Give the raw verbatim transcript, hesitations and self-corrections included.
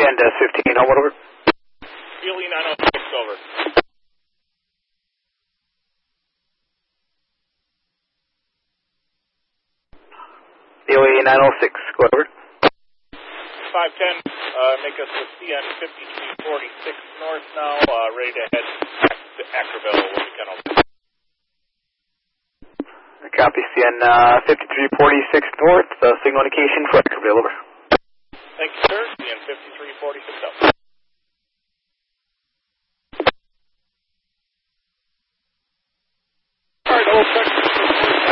and uh, fifteen, hold over. B L E nine oh six, over. B L E nine oh six, go over. five ten, uh, make us a C N fifty-three forty-six north now, uh, ready to head to Ackerville, Whippy Kennel. Copy, C N uh, fifty-three forty-six north, uh, signal indication for Ackerville, over. Thank you, sir. C N fifty-three forty-six, up.